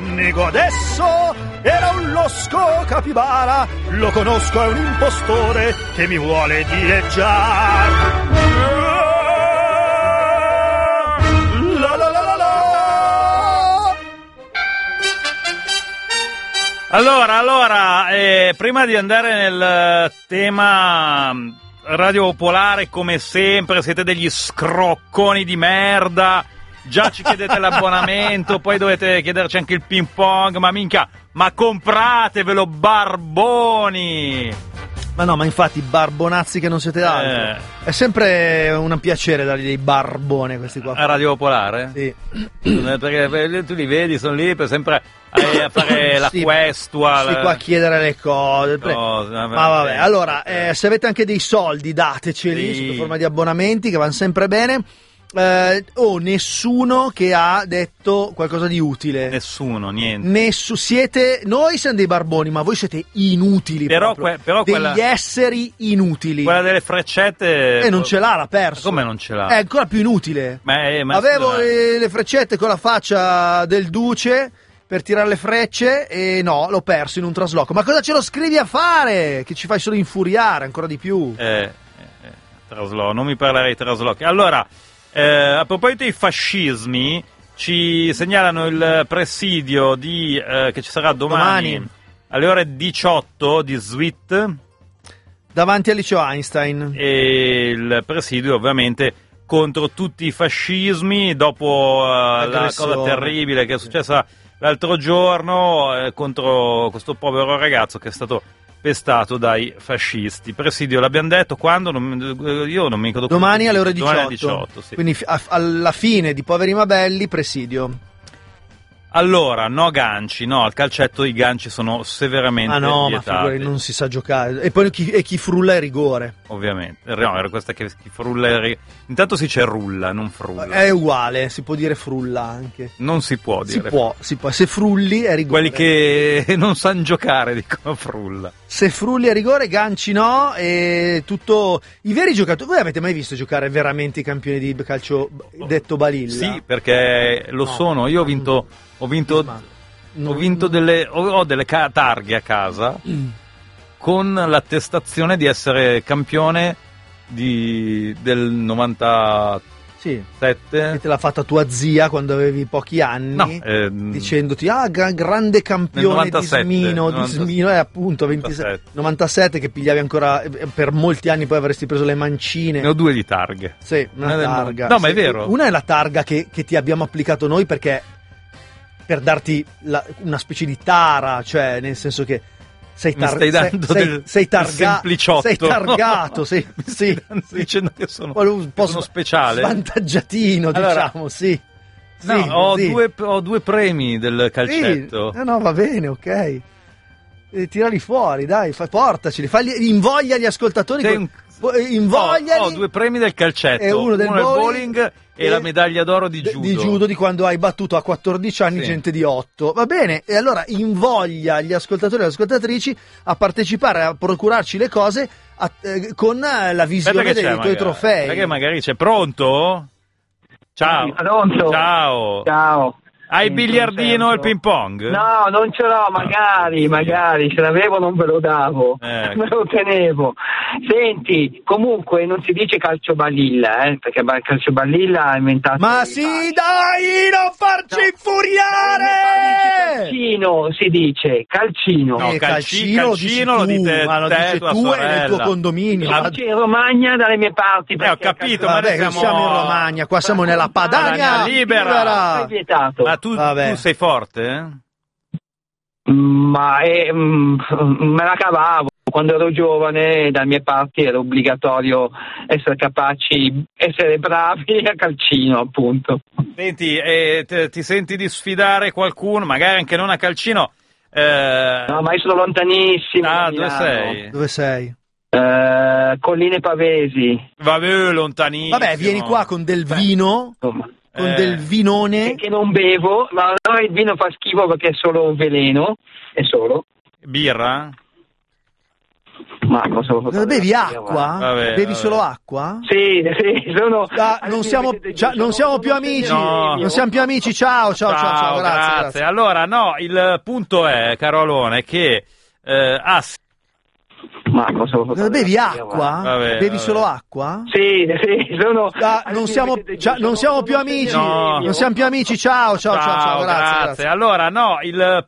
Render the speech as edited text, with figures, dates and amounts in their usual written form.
nego adesso, era un losco capibara, lo conosco, è un impostore che mi vuole dileggiar. La la la la la. Allora, prima di andare nel tema Radio Popolare, come sempre, siete degli scrocconi di merda. Già ci chiedete l'abbonamento, poi dovete chiederci anche il ping pong, ma minchia, ma compratevelo, barboni! Ma no, ma infatti barbonazzi che non siete altro. È sempre un piacere dargli dei barbone questi qua. A Radio Popolare? Sì. Perché tu li vedi, sono lì per sempre a fare la questua. Sì, qua a chiedere le cose. Ma vabbè, allora, se avete anche dei soldi, dateceli sotto forma di abbonamenti che vanno sempre bene. Nessuno che ha detto qualcosa di utile. Nessuno, niente. Noi siamo dei barboni, ma voi siete inutili. Però degli esseri inutili. Quella delle freccette. Non ce l'ha perso. Come non ce l'ha? È ancora più inutile. Ma avevo le freccette con la faccia del duce per tirare le frecce e no, l'ho perso in un trasloco. Ma cosa ce lo scrivi a fare? Che ci fai solo infuriare ancora di più. Trasloco, non mi parlerei di traslochi. Allora, a proposito dei fascismi, ci segnalano il presidio che ci sarà domani alle ore 18 di SWIT davanti al liceo Einstein, e il presidio ovviamente contro tutti i fascismi dopo la cosa terribile che è successa l'altro giorno contro questo povero ragazzo che è stato pestato dai fascisti. Presidio, l'abbiamo detto quando? Io non mi ricordo. Domani alle ore 18. Domani alle 18, sì. Quindi alla fine di Poveri ma Belli, presidio. Allora, no ganci, no, al calcetto i ganci sono severamente vietati. Ma figurati, non si sa giocare. E poi chi frulla è rigore. Ovviamente. No, era questa che chi frulla è rigore. Intanto si dice rulla, non frulla. È uguale, si può dire frulla anche. Non si può dire. Si può. Se frulli è rigore. Quelli che non sanno giocare dicono frulla. Se frulli è rigore, ganci no, e tutto. I veri giocatori. Voi avete mai visto giocare veramente i campioni di calcio detto balilla? Sì, perché sono. Io ho vinto delle targhe a casa con l'attestazione di essere campione del 97. Che te l'ha fatta tua zia quando avevi pochi anni, dicendoti grande campione 97, di Smino, appunto 97, che pigliavi ancora per molti anni, poi avresti preso le mancine. Ne ho due di targhe. Sì, una targa. No, ma è vero. Una è la targa che ti abbiamo applicato noi per darti una specie di tara, cioè nel senso che sei sempliciotto. Sei targato, sì. Dicendo che sono speciale. Svantaggiatino, diciamo, sì. No, ho due premi del calcetto. Sì. No, va bene, ok. Tirali fuori, dai, portaceli, invoglia gli ascoltatori. Ho due premi del calcetto, uno del bowling e la medaglia d'oro di judo. Di judo, di quando hai battuto a 14 anni gente di 8. Va bene, e allora invoglia gli ascoltatori e le ascoltatrici a partecipare, a procurarci le cose con la visione dei tuoi trofei. Perché magari c'è. Pronto? Ciao. Pronto? Ciao. Hai il biliardino e il ping pong? No, non ce l'ho, magari, se l'avevo non ve lo davo, me lo tenevo. Senti, comunque non si dice calcio balilla, perché il calcio balilla ha inventato... Ma sì, dai, non farci infuriare! Calcino si dice, calcino. No, calcino lo dite te, tua tu sorella. e nel tuo condominio. Lo dice in Romagna dalle mie parti. Ho capito, ma vabbè, siamo in Romagna, qua siamo nella Padania libera. È vietato. Ma tu sei forte? Ma me la cavavo. Quando ero giovane, dalle mie parti era obbligatorio essere capaci, essere bravi a calcino, appunto. Senti, ti senti di sfidare qualcuno, magari anche non a calcino? No, ma io sono lontanissimo. Dove sei? Colline Pavesi. Vabbè, lontanissimo. Vabbè, vieni qua con del vino. Con del vinone. Che non bevo, ma no, il vino fa schifo perché è solo veleno. È solo. Birra? Ma cosa bevi acqua? Bevi solo acqua? Sì, sono... non siamo più amici, no. Non siamo più amici, ciao, grazie. Allora, no, il punto è, caro Alone, che ma cosa bevi acqua? Bevi solo acqua? Sì, sono... non siamo più amici, no. Non siamo più amici, ciao, grazie. Allora, no, il